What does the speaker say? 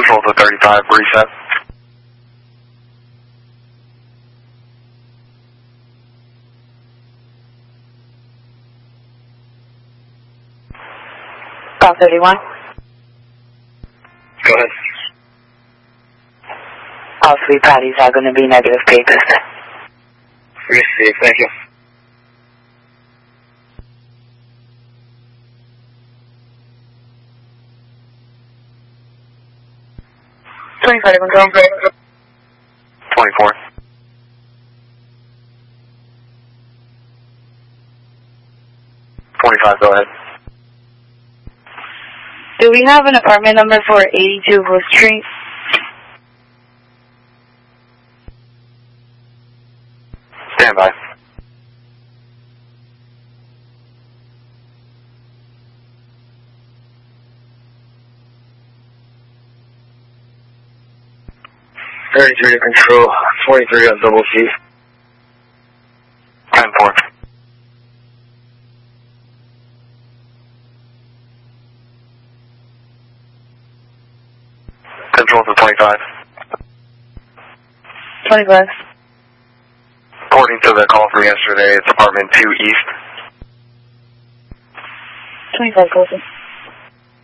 Control to 35, reset. Call 31. Go ahead. All three parties are going to be negative papers. Receive, thank you. Control. 24. Go ahead. Do we have an apartment number for 82 Bush Street? Stand by. To control, 23 on double C. 10-4. Control to 25. 25. According to the call from yesterday, it's apartment 2 East. 25 closing.